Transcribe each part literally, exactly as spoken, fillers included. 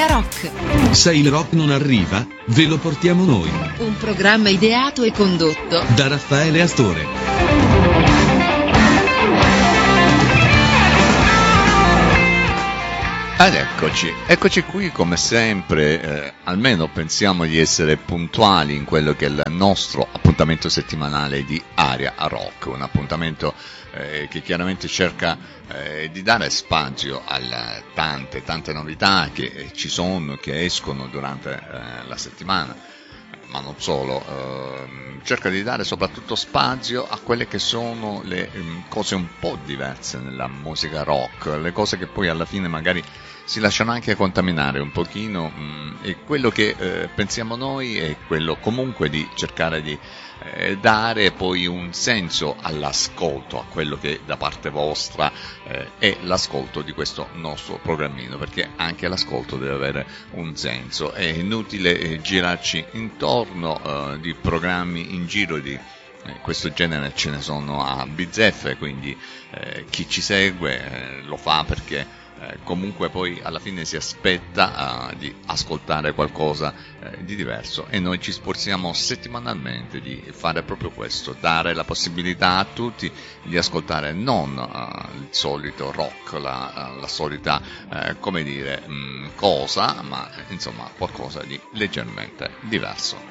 Area Rock. Se il rock non arriva, ve lo portiamo noi. Un programma ideato e condotto da Raffaele Astore. Ed eccoci, eccoci qui come sempre, eh, almeno pensiamo di essere puntuali in quello che è il nostro appuntamento settimanale di Area Rock, un appuntamento eh, che chiaramente cerca eh, di dare spazio alle tante, tante novità che ci sono, che escono durante eh, la settimana, ma non solo, eh, cerca di dare soprattutto spazio a quelle che sono le eh, cose un po' diverse nella musica rock, le cose che poi alla fine magari si lasciano anche contaminare un pochino, mh, e quello che eh, pensiamo noi è quello comunque di cercare di eh, dare poi un senso all'ascolto, a quello che da parte vostra eh, è l'ascolto di questo nostro programmino, perché anche l'ascolto deve avere un senso. È inutile eh, girarci intorno eh, di programmi in giro di eh, questo genere, ce ne sono a bizzeffe, quindi eh, chi ci segue eh, lo fa perché Eh, comunque poi alla fine si aspetta uh, di ascoltare qualcosa eh, di diverso, e noi ci sforziamo settimanalmente di fare proprio questo, dare la possibilità a tutti di ascoltare non uh, il solito rock, la, uh, la solita uh, come dire mh, cosa, ma insomma qualcosa di leggermente diverso.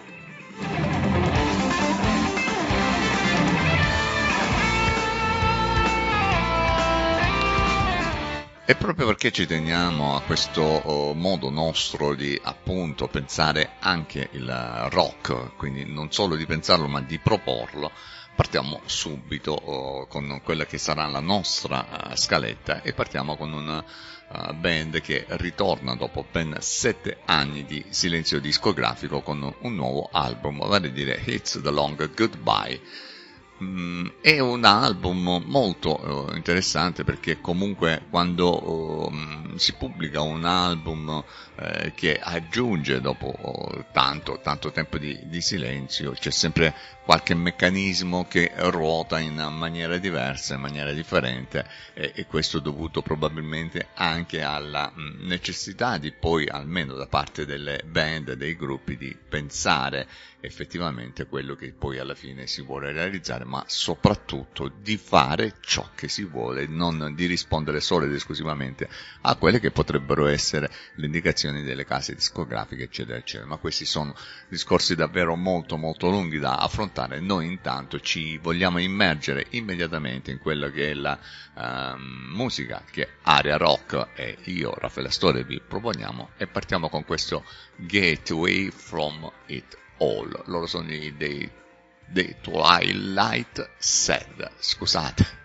E proprio perché ci teniamo a questo oh, modo nostro di appunto pensare anche il rock, quindi non solo di pensarlo ma di proporlo, partiamo subito oh, con quella che sarà la nostra uh, scaletta, e partiamo con una uh, band che ritorna dopo ben sette anni di silenzio discografico con un nuovo album, vale a dire It's the Long Goodbye. Mm, è un album molto uh, interessante, perché comunque quando uh, si pubblica un album uh, che aggiunge dopo uh, tanto, tanto tempo di, di silenzio, c'è sempre qualche meccanismo che ruota in maniera diversa, in maniera differente, e, e questo dovuto probabilmente anche alla mh, necessità di poi, almeno da parte delle band, dei gruppi, di pensare effettivamente quello che poi alla fine si vuole realizzare, ma soprattutto di fare ciò che si vuole, non di rispondere solo ed esclusivamente a quelle che potrebbero essere le indicazioni delle case discografiche, eccetera eccetera. Ma questi sono discorsi davvero molto molto lunghi da affrontare. Noi intanto ci vogliamo immergere immediatamente in quella che è la uh, musica che Area Rock e io, Raffaele Astore, vi proponiamo, e partiamo con questo Gateway from It All. Loro sono dei, dei, dei Twilight Sad, scusate.